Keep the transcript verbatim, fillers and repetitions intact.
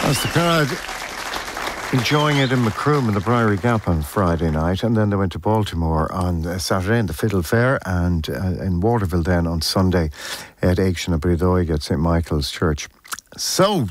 That's the crowd enjoying it in Macroom in the Priory Gap on Friday night, and then they went to Baltimore on uh, Saturday in the Fiddle Fair, and uh, in Waterville then on Sunday at Action Bridoig at Saint Michael's Church. So,